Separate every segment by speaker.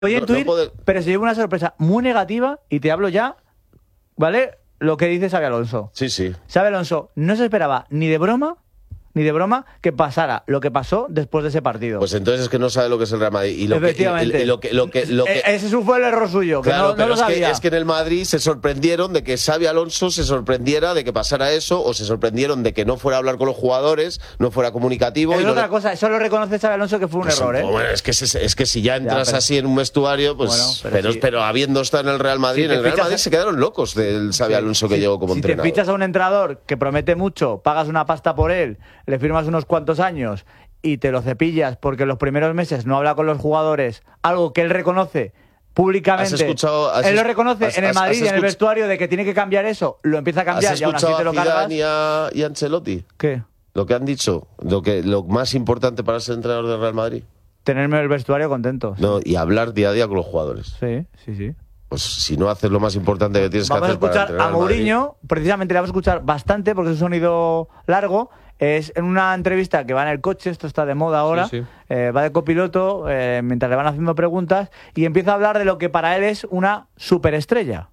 Speaker 1: Oye, en Twitter, pero se lleva una sorpresa muy negativa y te hablo ya, ¿vale? Lo que dice Xabi Alonso.
Speaker 2: Sí.
Speaker 1: Xabi Alonso no se esperaba ni de broma que pasara lo que pasó después de ese partido.
Speaker 2: Pues entonces es que no sabe lo que es el Real Madrid. Y
Speaker 1: Efectivamente. Ese fue el error suyo, que
Speaker 2: claro,
Speaker 1: no lo sabía.
Speaker 2: Es que en el Madrid se sorprendieron de que Xabi Alonso se sorprendiera de que pasara eso, o se sorprendieron de que no fuera a hablar con los jugadores, no fuera comunicativo.
Speaker 1: Es otra cosa, eso lo reconoce Xabi Alonso que fue un error, ¿eh?
Speaker 2: Bueno, es que si ya entras así en un vestuario, pues... Bueno, pero habiendo estado en el Real Madrid, en el Real Madrid se quedaron locos del Xabi Alonso que llegó como entrenador.
Speaker 1: Si te fichas a un entrenador que promete mucho, pagas una pasta por él, le firmas unos cuantos años y te lo cepillas porque en los primeros meses no habla con los jugadores, algo que él reconoce públicamente. Él lo reconoce en el Madrid y en el vestuario de que tiene que cambiar eso, lo empieza a cambiar y aún así te lo cargas.
Speaker 2: ¿Has escuchado a Zidane y a Ancelotti?
Speaker 1: ¿Qué?
Speaker 2: Lo que han dicho, lo más importante para ser entrenador del Real Madrid.
Speaker 1: Tenerme el vestuario contento.
Speaker 2: No, y hablar día a día con los jugadores.
Speaker 1: Sí.
Speaker 2: Pues si no haces lo más importante que tienes que hacer para entrenar
Speaker 1: a Mourinho, precisamente le vamos a escuchar bastante porque es un sonido largo. Es en una entrevista que va en el coche, esto está de moda ahora, va de copiloto mientras le van haciendo preguntas y empieza a hablar de lo que para él es una superestrella.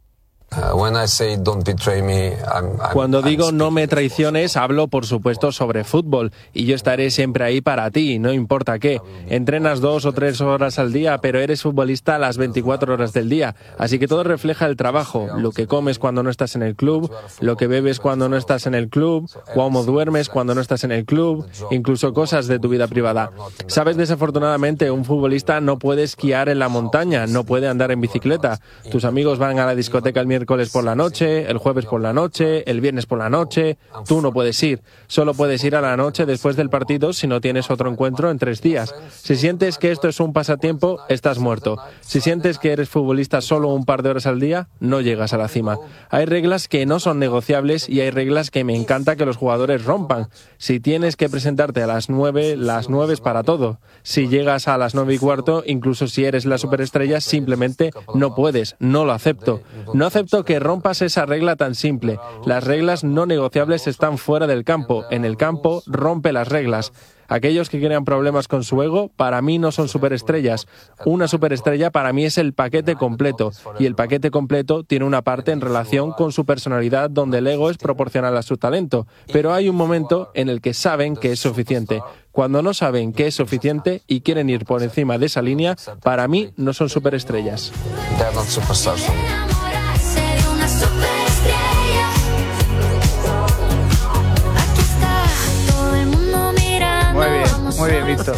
Speaker 3: Cuando digo no me traiciones, hablo por supuesto sobre fútbol y yo estaré siempre ahí para ti, no importa qué. Entrenas 2 o 3 horas al día, pero eres futbolista las 24 horas del día, así que todo refleja el trabajo, lo que comes cuando no estás en el club, lo que bebes cuando no estás en el club, cómo duermes cuando no estás en el club, incluso cosas de tu vida privada. Sabes, desafortunadamente un futbolista no puede esquiar en la montaña, no puede andar en bicicleta. Tus amigos van a la discoteca el miércoles por la noche, el jueves por la noche, el viernes por la noche. Tú no puedes ir. Solo puedes ir a la noche después del partido si no tienes otro encuentro en 3 días. Si sientes que esto es un pasatiempo, estás muerto. Si sientes que eres futbolista solo un par de horas al día, no llegas a la cima. Hay reglas que no son negociables y hay reglas que me encanta que los jugadores rompan. Si tienes que presentarte a las 9 es para todo. Si llegas a las 9:15, incluso si eres la superestrella, simplemente no puedes. No lo acepto. No acepto que rompas esa regla tan simple. Las reglas no negociables están fuera del campo. En el campo, rompe las reglas. Aquellos que crean problemas con su ego, para mí no son superestrellas. Una superestrella para mí es el paquete completo. Y el paquete completo tiene una parte en relación con su personalidad donde el ego es proporcional a su talento. Pero hay un momento en el que saben que es suficiente. Cuando no saben que es suficiente y quieren ir por encima de esa línea, para mí no son superestrellas.
Speaker 1: Muy bien, Víctor.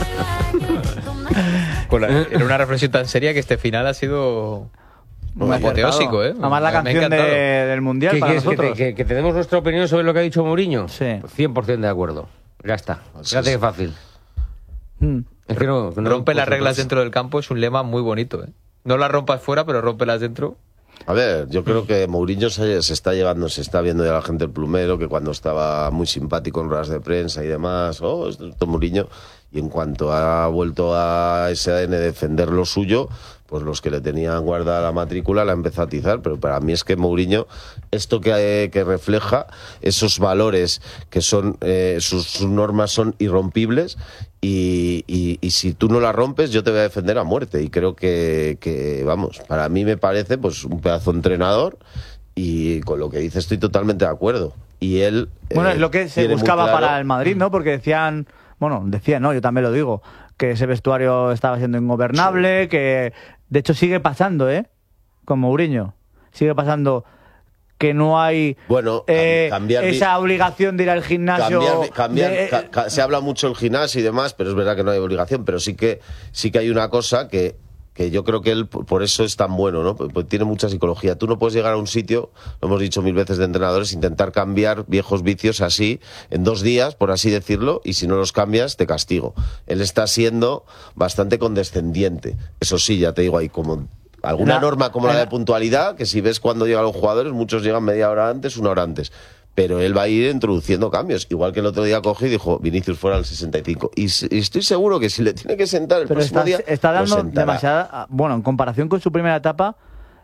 Speaker 4: Era una reflexión tan seria que este final ha sido muy apoteósico, ¿eh?
Speaker 1: Además la canción del Mundial para nosotros.
Speaker 5: Que tenemos nuestra opinión sobre lo que ha dicho Mourinho.
Speaker 1: Sí.
Speaker 5: 100% de acuerdo. Ya está. Fíjate qué fácil. Es que no
Speaker 4: rompe las reglas dentro del campo es un lema muy bonito, ¿eh? No las rompas fuera, pero rómpelas dentro.
Speaker 2: A ver, yo creo que Mourinho se está viendo ya la gente el plumero, que cuando estaba muy simpático en ruedas de prensa y demás, esto Mourinho, y en cuanto ha vuelto a ese ADN defender lo suyo, pues los que le tenían guardada la matrícula la empezó a atizar, pero para mí es que Mourinho, esto que refleja, esos valores que son, sus normas son irrompibles, y si tú no la rompes, yo te voy a defender a muerte. Y creo que vamos, para mí me parece pues un pedazo de entrenador, y con lo que dice estoy totalmente de acuerdo. Y él...
Speaker 1: Bueno, es lo que se buscaba para el Madrid, ¿no? Porque decían, yo también lo digo, que ese vestuario estaba siendo ingobernable, que de hecho sigue pasando, con Mourinho. Sigue pasando que no hay esa obligación de ir al gimnasio.
Speaker 2: Se habla mucho del gimnasio y demás, pero es verdad que no hay obligación, pero sí que hay una cosa que yo creo que él por eso es tan bueno, ¿no? Pues tiene mucha psicología. Tú no puedes llegar a un sitio, lo hemos dicho 1000 veces de entrenadores, intentar cambiar viejos vicios así en 2 días, por así decirlo, y si no los cambias te castigo. Él está siendo bastante condescendiente. Eso sí, ya te digo, hay como alguna norma como la de puntualidad, que si ves cuando llegan los jugadores, muchos llegan media hora antes, 1 hora antes. Pero él va a ir introduciendo cambios. Igual que el otro día cogió y dijo, Vinicius fuera al 65. Y estoy seguro que si le tiene que sentar el próximo día,
Speaker 1: está dando demasiada... Bueno, en comparación con su primera etapa,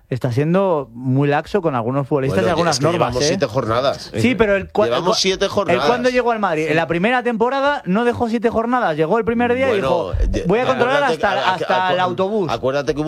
Speaker 1: está siendo muy laxo con algunos futbolistas y algunas normas.
Speaker 2: Llevamos 7 jornadas.
Speaker 1: Sí, pero
Speaker 2: llevamos 7 jornadas.
Speaker 1: Él cuando llegó al Madrid, en la primera temporada no dejó 7 jornadas. Llegó el primer día y dijo, voy a controlar hasta el autobús.
Speaker 2: Acuérdate que